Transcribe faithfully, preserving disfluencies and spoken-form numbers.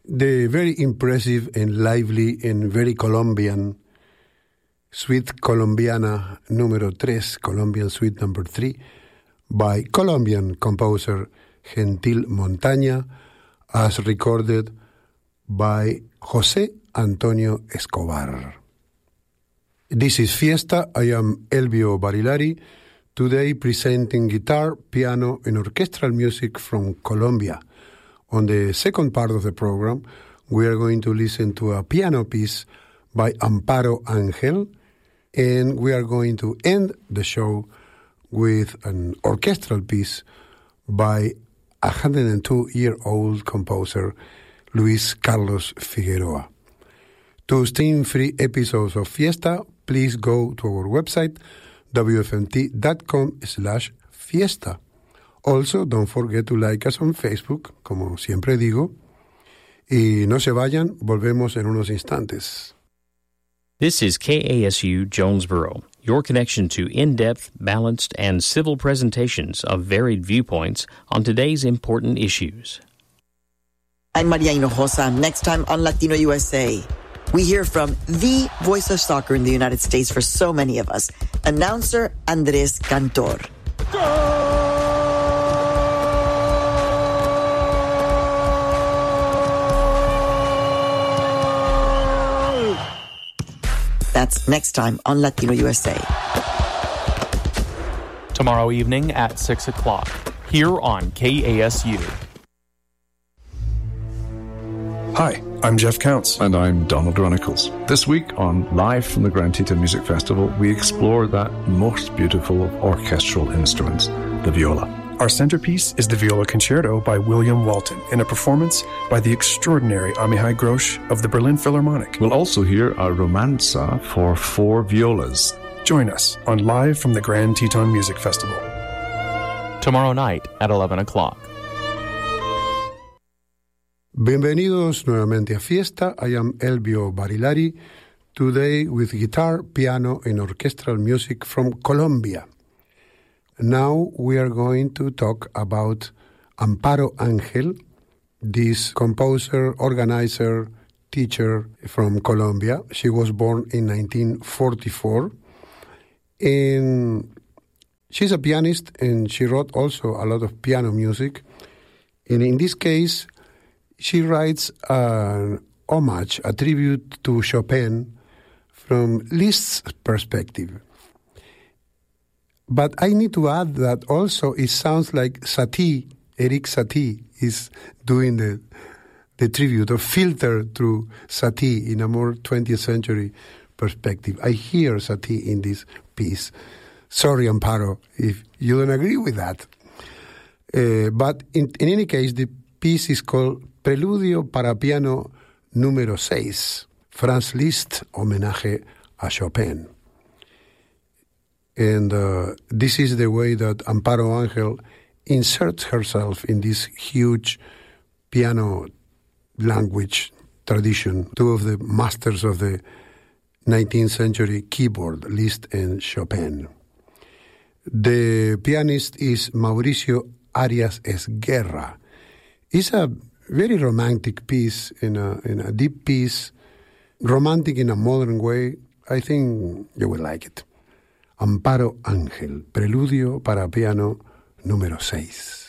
the very impressive and lively and very Colombian Suite Colombiana número tres, Colombian Suite number three, by Colombian composer Gentil Montaña, as recorded by José Antonio Escobar. This is Fiesta. I am Elvio Barilari, today presenting guitar, piano, and orchestral music from Colombia. On the second part of the program, we are going to listen to a piano piece by Amparo Ángel, and we are going to end the show with an orchestral piece by a one hundred two-year-old composer, Luis Carlos Figueroa. To stream free episodes of Fiesta, please go to our website, w f m t dot com slash fiesta. Also, don't forget to like us on Facebook, como siempre digo. Y no se vayan, volvemos en unos instantes. This is K A S U Jonesboro, your connection to in-depth, balanced, and civil presentations of varied viewpoints on today's important issues. I'm Maria Hinojosa. Next time on Latino U S A, we hear from the voice of soccer in the United States for so many of us, announcer Andrés Cantor. That's next time on Latino U S A. Tomorrow evening at six o'clock, here on K A S U. Hi, I'm Jeff Counts. And I'm Donald Chronicles. This week on Live from the Grand Teton Music Festival, we explore that most beautiful of orchestral instruments, the viola. Our centerpiece is the Viola Concerto by William Walton in a performance by the extraordinary Amihai Grosz of the Berlin Philharmonic. We'll also hear a romanza for four violas. Join us on Live from the Grand Teton Music Festival. Tomorrow night at eleven o'clock. Bienvenidos nuevamente a Fiesta. I am Elvio Barilari, today with guitar, piano, and orchestral music from Colombia. Now we are going to talk about Amparo Ángel, this composer, organizer, teacher from Colombia. She was born in nineteen forty-four, and she's a pianist, and she wrote also a lot of piano music. And in this case, she writes an homage, a tribute to Chopin from Liszt's perspective. But I need to add that also it sounds like Satie, Erik Satie, is doing the the tribute or filter through Satie in a more twentieth century perspective. I hear Satie in this piece. Sorry, Amparo, if you don't agree with that. Uh, but in, in any case, the piece is called Preludio para Piano número seis, Franz Liszt, homenaje a Chopin. And uh, this is the way that Amparo Ángel inserts herself in this huge piano language tradition. Two of the masters of the nineteenth century keyboard, Liszt and Chopin. The pianist is Mauricio Arias Esguerra. It's a very romantic piece, in a, in a deep piece, romantic in a modern way. I think you will like it. Amparo Ángel, Preludio para Piano número seis.